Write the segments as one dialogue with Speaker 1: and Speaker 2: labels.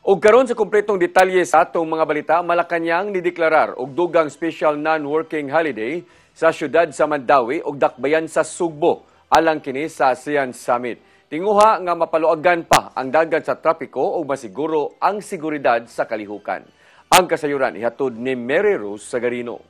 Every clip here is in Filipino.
Speaker 1: Og karon sa kumpletong detalye sa atong mga balita, Malacañang nideklarar og dugang special non-working holiday sa syudad sa Mandawi ug dakbayan sa Sugbo alang kini sa ASEAN Summit. Tinguha nga mapaluagan pa ang dagat sa trapiko ug masiguro ang seguridad sa kalihukan. Ang kasayuran ihatod ni Mary Rose Sagarino.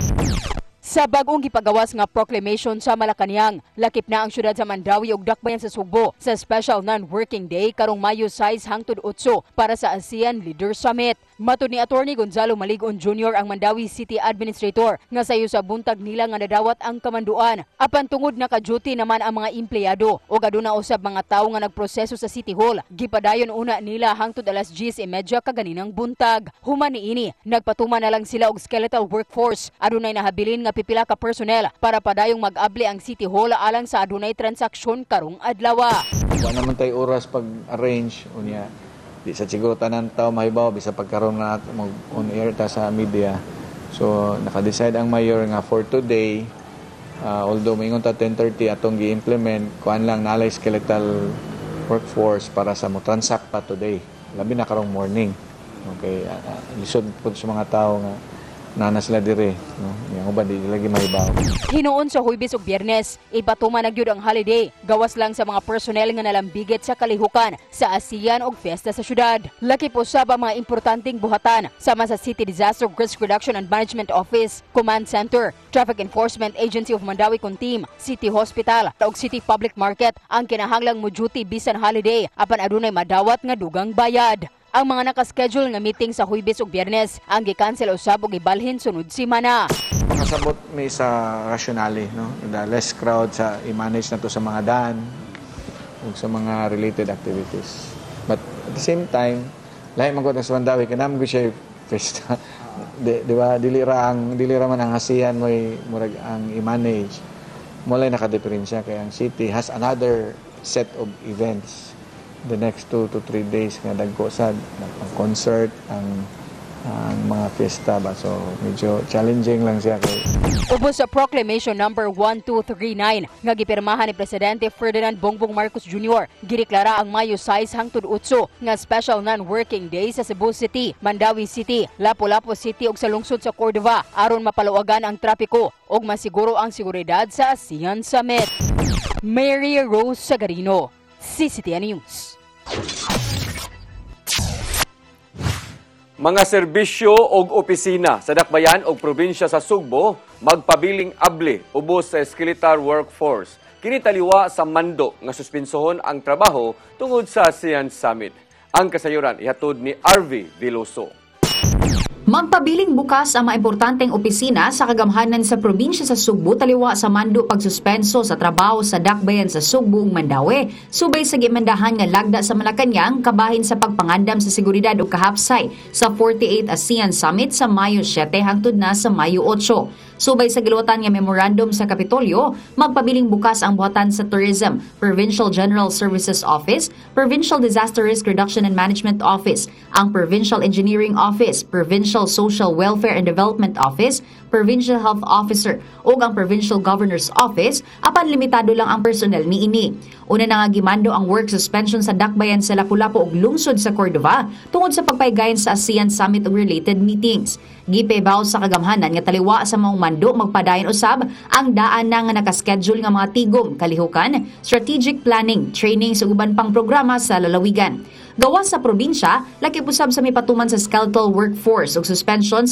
Speaker 2: Sa bagong gipagawas nga proclamation sa Malacañang, lakip na ang syudad sa Mandawi ug dakbayan sa Sugbo sa Special Non-Working Day karong Mayo 6 hangtod 8 para sa ASEAN Leaders Summit. Matud ni Attorney Gonzalo Maligon Jr. ang Mandawi City Administrator nga sayo sa buntag nila nga nadawat ang kamanduan. Apan tungod naka-duty naman ang mga empleyado o aduna usab mga tawo nga nagproseso sa City Hall. Gipadayon una nila hangtod alas 10:30 kaganinang buntag. Human niini, nagpatuman na lang sila og skeletal workforce. Adunay nahabilin nga pipila ka personnel para padayong mag-abli ang City Hall alang sa adunay transaksyon karong adlaw.
Speaker 3: Wala naman tayo oras pag-arrange unya. Di sa siguro tanan tao mahibaw bisa pagkaroon na on air ta sa media. So naka-decide ang mayor nga for today, although maingon ta 10:30 atong gi-implement kuan lang nalay skeletal workforce para sa mo transact pa today. Labi na karong morning. Okay, lisod pud sa mga tao nga nana sila dire, no? Yang uban di lagi mahibaw.
Speaker 2: Hinuon sa Huwebes ug Biyernes, ipatuman na gyud ang holiday. Gawas lang sa mga personnel nga nalambigit sa kalihukan sa ASEAN ug fiesta sa syudad. Laki po sa mga importanteng buhatan sama sa City Disaster Risk Reduction and Management Office, Command Center, Traffic Enforcement Agency of Mandawi Kuntim, City Hospital ug City Public Market ang kinahanglang mo duty bisan holiday apan adunay madawat nga dugang bayad. Ang mga nakaschedule nga meeting sa Huwebes ug Biyernes ang gi-cancel usab ug ibalhin sunod semana.
Speaker 3: Makasabot may sa rationale, no? The less crowd sa i-manage na to sa mga daan ug sa mga related activities. But at the same time, lahi man ko sa Mandawi kanam ko siya festa. Di ba dili ra man ang ASEAN mo'y murag ang i-manage. Mulay nakadiferensya kay ang city has another set of events the next 2 to 3 days nga dagko sad ang concert ang mga fiesta ba, so medyo challenging lang siya kay.
Speaker 2: Ubos sa proclamation number 1239 nga gipirmahan ni Presidente Ferdinand Bongbong Marcos Jr. Gideklara ang Mayo 6 hangtod 8 nga special non-working day sa Cebu City, Mandawi City, Lapu-Lapu City ug sa lungsod sa Cordova aron mapaluwagan ang trapiko ug masiguro ang seguridad sa ASEAN Summit. Mary Rose Sagarino, CCTN News.
Speaker 1: Mga serbisyo og opisina sa dakbayan og probinsya sa Sugbo magpabiling abli ubos sa skeletal workforce. Kini taliwa sa mando nga suspensohon ang trabaho tungod sa ASEAN Summit. Ang kasayuran ihatod ni RV Veloso.
Speaker 4: Magpabiling bukas ang mga importanteng opisina sa kagamhanan sa probinsya sa Sugbo taliwa sa mando pagsuspenso sa trabaho sa dakbayan sa Sugbo ug Mandawi subay sa gimandahan nga lagda sa Malacañang kabahin sa pagpangandam sa seguridad ug kahapsay sa 48th ASEAN Summit sa Mayo 7 hangtod na sa Mayo 8. Subay sa giluwatan nga memorandum sa Kapitolyo, magpabiling bukas ang buhatan sa Tourism, Provincial General Services Office, Provincial Disaster Risk Reduction and Management Office, ang Provincial Engineering Office, Provincial Social Welfare and Development Office, Provincial Health Officer o ang Provincial Governor's Office, apan limitado lang ang personnel niini. Una na nga gimando ang work suspension sa dakbayan sa Lapu-Lapu ug lungsod sa Cordova tungod sa pagpaygayon sa ASEAN Summit ug related meetings. Gipebaw sa kagamhanan nga taliwa sa maong mando magpadayon usab ang daan na nga nakaschedule nga mga tigom, kalihukan, strategic planning, training sa uban pang programa sa lalawigan. Gawas sa probinsya, laki pusab sa may patuman sa skeletal workforce ug suspension